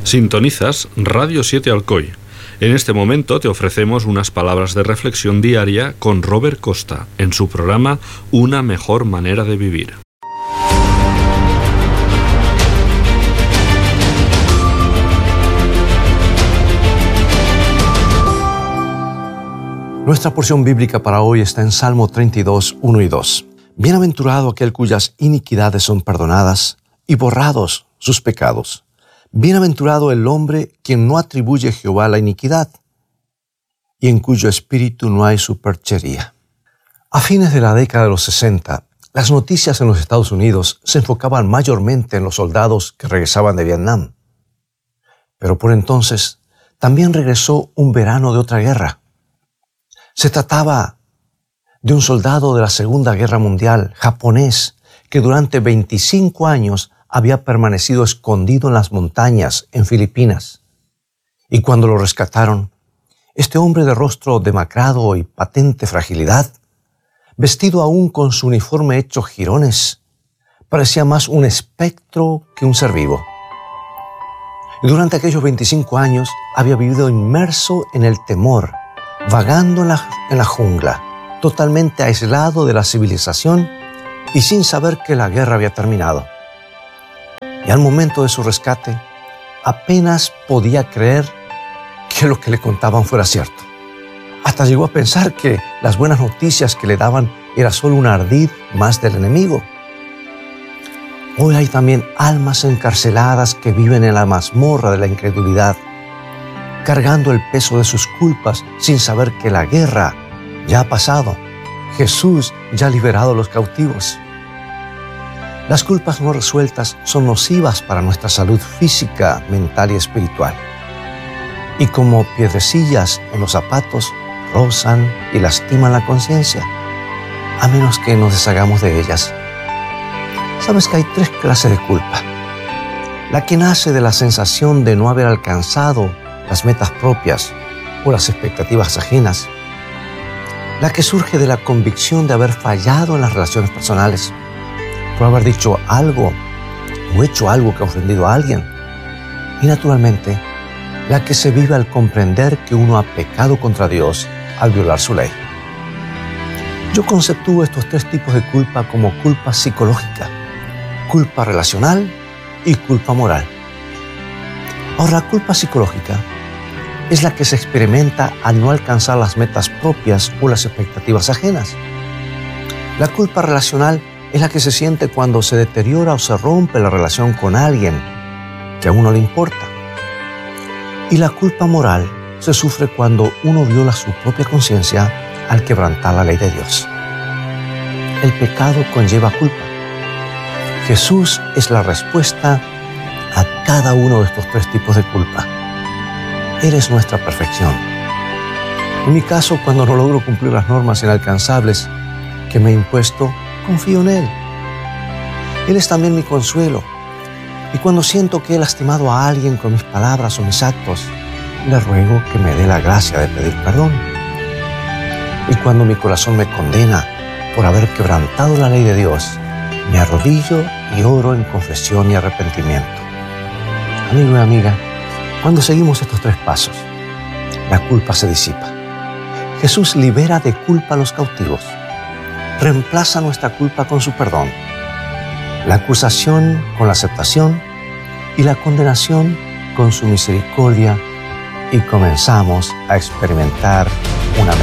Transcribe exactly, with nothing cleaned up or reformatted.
Sintonizas Radio siete Alcoy. En este momento te ofrecemos unas palabras de reflexión diaria con Robert Costa en su programa Una mejor manera de vivir. Nuestra porción bíblica para hoy está en Salmo treinta y dos, uno y dos. Bienaventurado aquel cuyas iniquidades son perdonadas y borrados sus pecados. Bienaventurado el hombre quien no atribuye a Jehová la iniquidad y en cuyo espíritu no hay superchería. A fines de la década de los sesenta, las noticias en los Estados Unidos se enfocaban mayormente en los soldados que regresaban de Vietnam. Pero por entonces también regresó un verano de otra guerra. Se trataba de un soldado de la Segunda Guerra Mundial, japonés, que durante veinticinco años había permanecido escondido en las montañas en Filipinas. Y cuando lo rescataron, este hombre de rostro demacrado y patente fragilidad, vestido aún con su uniforme hecho jirones, parecía más un espectro que un ser vivo. Y durante aquellos veinticinco años había vivido inmerso en el temor, vagando en la, en la jungla, totalmente aislado de la civilización y sin saber que la guerra había terminado. Y al momento de su rescate, apenas podía creer que lo que le contaban fuera cierto. Hasta llegó a pensar que las buenas noticias que le daban era solo un ardid más del enemigo. Hoy hay también almas encarceladas que viven en la mazmorra de la incredulidad, cargando el peso de sus culpas sin saber que la guerra ya ha pasado. Jesús ya ha liberado a los cautivos. Las culpas no resueltas son nocivas para nuestra salud física, mental y espiritual. Y como piedrecillas en los zapatos, rozan y lastiman la conciencia, a menos que nos deshagamos de ellas. ¿Sabes que hay tres clases de culpa? La que nace de la sensación de no haber alcanzado las metas propias o las expectativas ajenas. La que surge de la convicción de haber fallado en las relaciones personales, por haber dicho algo o hecho algo que ha ofendido a alguien. Y naturalmente, la que se vive al comprender que uno ha pecado contra Dios al violar su ley. Yo conceptúo estos tres tipos de culpa como culpa psicológica, culpa relacional y culpa moral. Ahora, la culpa psicológica es la que se experimenta al no alcanzar las metas propias o las expectativas ajenas. La culpa relacional es la que se siente cuando se deteriora o se rompe la relación con alguien que a uno le importa. Y la culpa moral se sufre cuando uno viola su propia conciencia al quebrantar la ley de Dios. El pecado conlleva culpa. Jesús es la respuesta a cada uno de estos tres tipos de culpa. Él es nuestra perfección. En mi caso, cuando no logro cumplir las normas inalcanzables que me he impuesto, confío en Él. Él es también mi consuelo. Y cuando siento que he lastimado a alguien con mis palabras o mis actos, le ruego que me dé la gracia de pedir perdón. Y cuando mi corazón me condena por haber quebrantado la ley de Dios, me arrodillo y oro en confesión y arrepentimiento. Amigo y amiga, cuando seguimos estos tres pasos, la culpa se disipa. Jesús libera de culpa a los cautivos. Reemplaza nuestra culpa con su perdón, la acusación con la aceptación y la condenación con su misericordia, y comenzamos a experimentar una